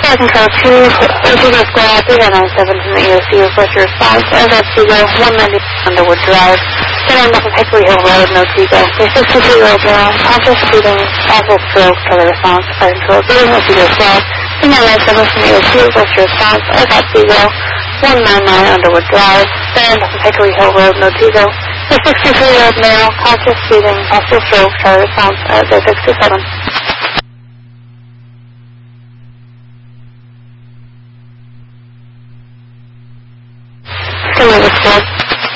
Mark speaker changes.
Speaker 1: Control 2, Seagull Squad, 3997 from the EOC, request your response. Aircraft Seagull, 190 Underwood Drive, setting up from Hickory Hill Road, no Seagull. A 63-year-old male, conscious breathing, awful stroke, for the response. Fire Control 3, no Seagull Squad, 3997 from the EOC, request your response. Aircraft Seagull, 199 Underwood Drive, setting up from Hickory Hill Road, no Seagull. A 63-year-old male, conscious breathing, awful stroke, for the response. 627.